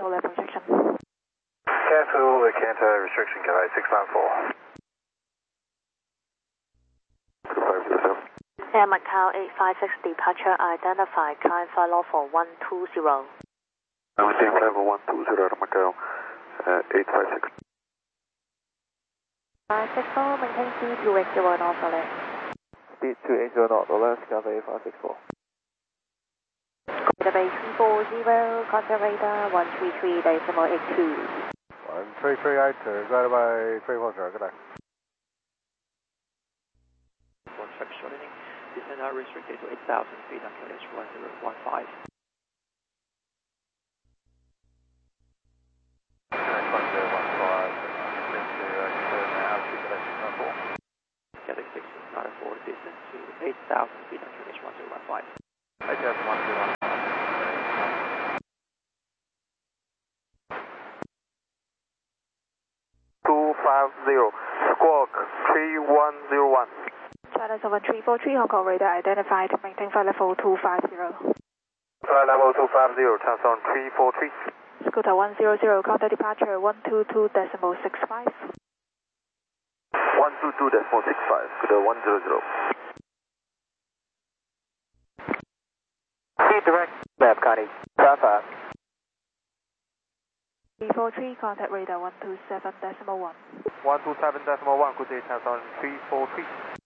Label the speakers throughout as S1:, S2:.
S1: cancel left restriction.
S2: Cancel the Canto restriction, Cathay 694.
S1: Air Macau 856 departure identified, climb flight level 120.
S2: Maintain level 120 Macau 856.
S1: 564, maintain speed 280 knots or less.
S2: Speed 280 knots or less, Cathay 564.
S1: Database 340, contact radar 133.82.
S2: 13382, got it by 340, good day.
S3: One track shortening, descent are restricted to 8,000 feet on QNH 1015. Cathay 694, descent to 8,000 feet on QNH 1015.
S2: I just 121. 250, squawk 3101.
S1: China 7343, Hong Kong radar identified, maintain flight level 250.
S2: Flight level 250, Chanson 343.
S1: Scooter 100, contact departure 122.65.
S2: 122.65, Scooter 100. Direct, map, Connie. Traffic.
S1: 343, contact radar 127.1.
S2: 127.1, good day, Chanson 343.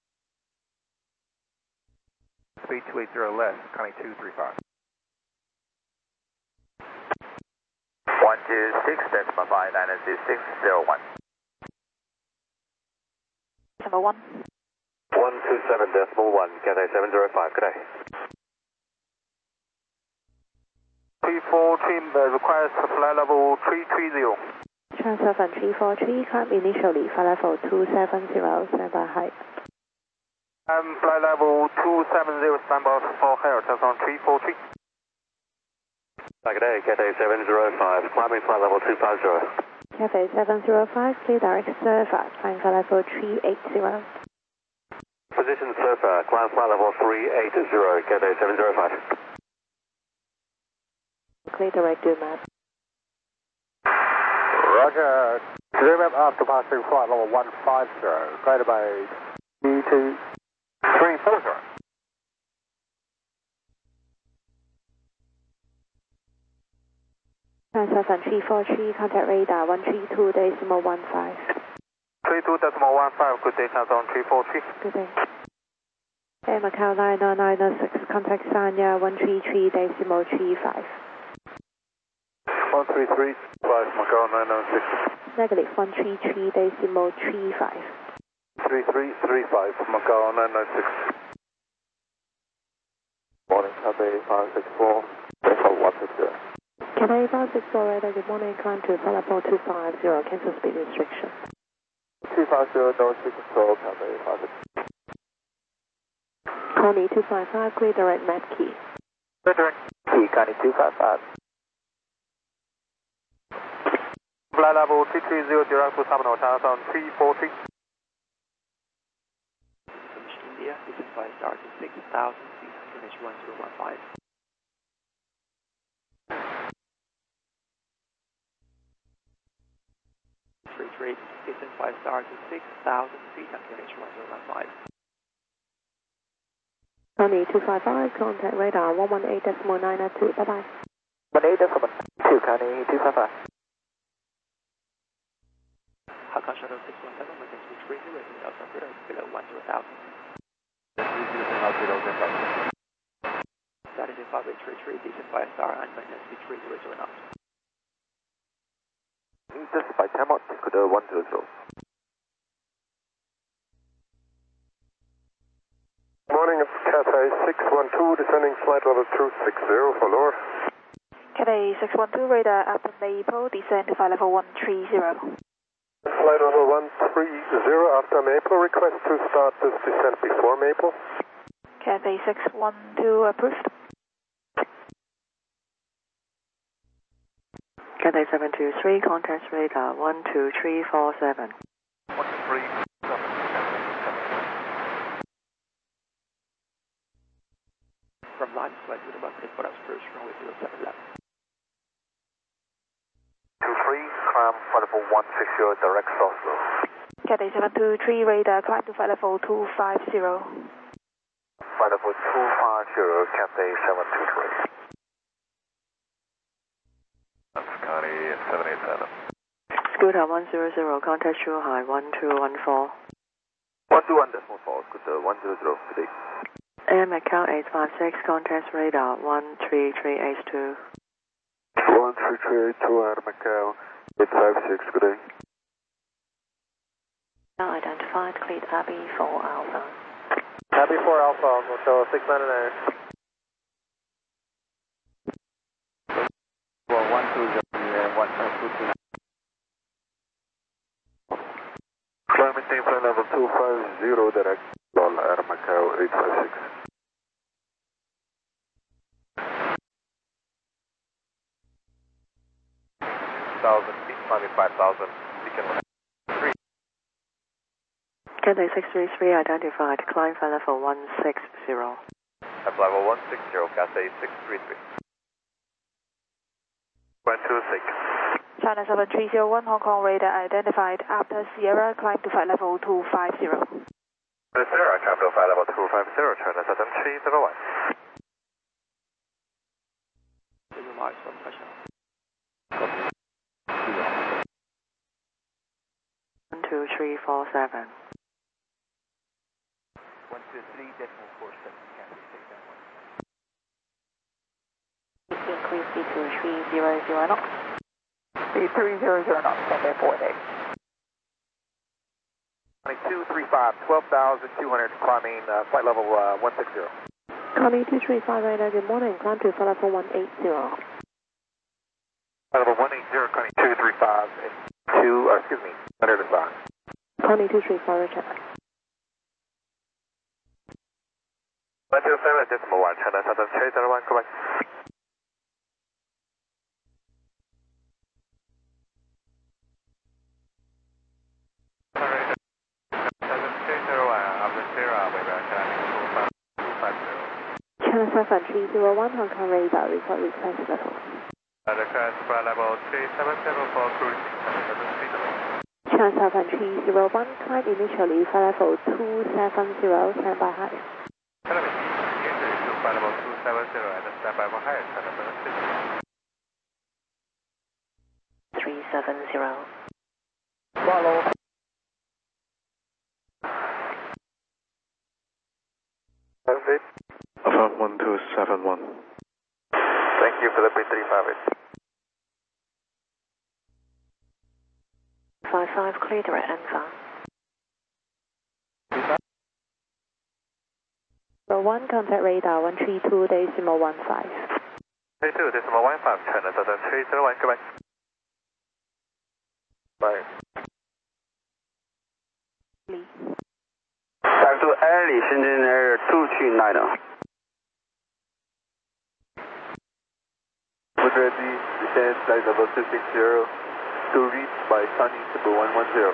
S2: Speed 280 less, Connie 235. 126.5, 96601.
S1: Number 1.
S2: 127.1, Cathay 705, good day. 343 requires flight level 330.
S1: China 7343, climb initially, flight level 270, stand by height.
S2: Flight level 270, stand by for higher, Chanson 343. Good day, Cathay 705, climbing flight level 250.
S1: Cathay 705, clear direct surfer, climb flight level 380.
S2: Position surfer, climb flight level 380, Cathay 705.
S1: Clear direct do map.
S2: Roger. Clear map after passing flight level 150, guided by B2 340.
S1: China 7343, contact radar 132.15.
S2: 32.15, good day, Chanson 343.
S1: Good day. Air Macau 99906, contact Sanya 133.35.
S2: 133, 5, Macau 996.
S1: Negative 133.35.
S2: 3335, Macau 996. Morning, Cathay 564, Echo 160.
S1: Cathay 564 radar, good morning, climb to flight level 250, cancel speed restriction.
S2: 250, no speed control, Cathay 564.
S1: Connie 255, clear direct map key.
S2: Clear direct key, Connie 255. Flight level 330, direct to terminal, Chanson 343.
S3: India, descent flight start to 6,000 feet on QNH 1015. Free descent flight start to 6,000 feet on QNH 1015.
S1: Connie 255, contact radar 118.992, bye-bye.
S2: 18.2, Connie 255.
S3: Hakka Shuttle 617, maintain speed 30, raising Delta Brito below 10,000. Status in 5833, descent flight star and maintain speed 30 knots.
S2: Just by time out, Scooter 100. Morning, it's Cathay 612, descending flight level 260 for lower.
S1: Cathay 612 radar after Maple, descend to flight level 130.
S2: Flight level 130 after Maple, request to start this descent before Maple.
S1: Cathay 612 approved. Cathay 723, contact radar 12347.
S2: 123.
S3: From line flight to the market for us first runway 07 left.
S2: climb flight level 160 direct Oslo.
S1: Cathay 723 radar, climb to flight level 250.
S2: Flight level 250, Cathay 723. That's Connie 787.
S4: Scooter 100, contact Shuhai 1214.
S2: 121.4, Scooter 100, good day.
S4: Air Macau 856, contact radar 13382.
S2: 13382, Air Macau 856, good day.
S4: Identified, cleared Abbey 4 Alpha.
S2: Abbey 4 Alpha, Motel 699. Well, 120 and 122. Climb maintain flight level 250, direct Air Macau 856. 1,000 feet, climbing 5,000, beacon 3.
S4: Cathay 633 identified, climb flight level 160.
S2: At level 160, Cathay 633. 126.
S1: China 7301, Hong Kong radar identified. After Sierra, climb to flight level 250.
S2: Sierra, capital flight level 250, China 7301.
S3: Remarks from pressure.
S4: 12347.
S2: 123.47, Cathay, take that one.
S1: Increase B2300 knots.
S5: B300 knots, Cathay 48.
S2: 2235, 12,200, climbing flight level 160.
S1: Connie 235 radar, good morning. Climb to flight level 180.
S2: Flight level 180, Connie 235, excuse me, 105.
S1: Connie 235, Richard.
S2: 127.1, China 7301, correct.
S1: China 7301, Hong Kong radar, report request level.
S2: Request flight level 370 for cruising,
S1: China 7301, climb initially flight level 270, standby high.
S2: Flight level 270 and standby for higher, China
S4: 370.
S5: Follow.
S2: Affirm 1271. Thank you for the B358.
S4: 55 cleared at Alpha.
S1: 1, contact radar 132.15.
S2: 32.15, China 7301, correct. Bye.
S1: Lee.
S6: Back to Airly, Shenzhen Air 229.
S2: Would ready, descend flight level 260 to reach by Sunny Simple 110.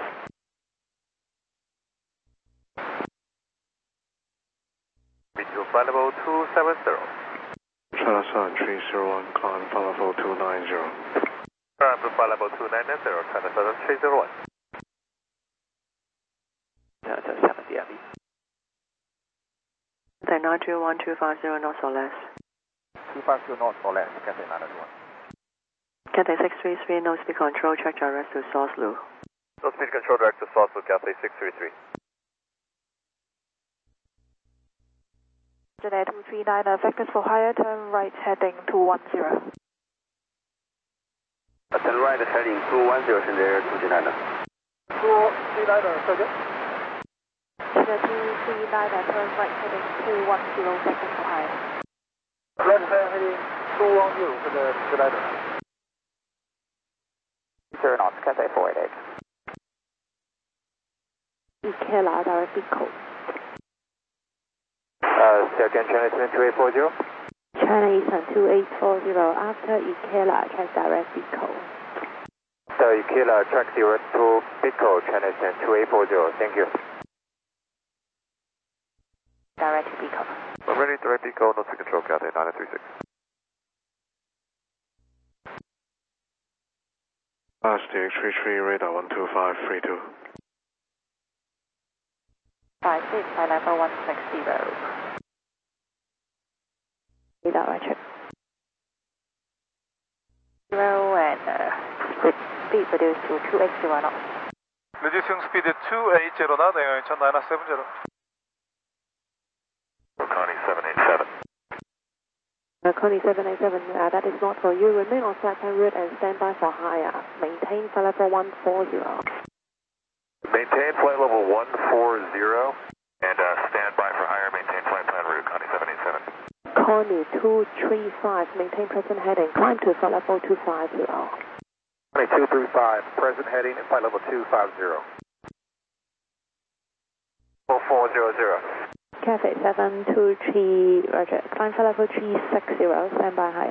S2: Reach to flight level 270.
S7: China 7301, climb flight level 290.
S2: Climb to flight level 290, China 7301.
S3: Delta 70 Abbey.
S4: Cathay 921250 knots or less.
S2: 250 knots or less, Cathay 921.
S4: Cathay 633, no speed control, check direct to source loop.
S2: No speed control direct to source loop, Cathay 633.
S1: Air 239, vectors for higher, turn right heading 210.
S6: Turn right heading 210, Shenzhen Air 229.
S5: 239, Sergeant.
S1: Air 239, turn right heading 210, vectors for higher.
S5: Right heading 210 for the glider. 0 knots, Cathay 488.
S1: Ikela, direct code.
S2: Second China Eastern 2840.
S1: China Eastern 2840, after Ikela, check direct code.
S2: The Ikela track direct to Bitco, China Eastern 2840, thank you.
S1: Direct code.
S2: I'm ready, direct Bitco, no speed control, Cathay 936.
S7: Last DX33, radar 12532.
S1: 56, flight level 160. Radar, Roger. 0 and speed reduced to 280 knots.
S5: Reducing speed 280 knot, China 970.
S2: Connie 787.
S1: Connie 787, that is not for you. Remain on flight plan route and stand by for higher. Maintain flight level 140.
S2: Maintain flight level 140 and stand by for higher. Maintain flight plan route, Connie 787.
S1: Connie 235, maintain present heading. Climb to flight level 250.
S5: Connie 235, present heading at flight level 250.
S2: 4400.
S1: Cathay 723, Roger. Climb flight level 360, stand by higher.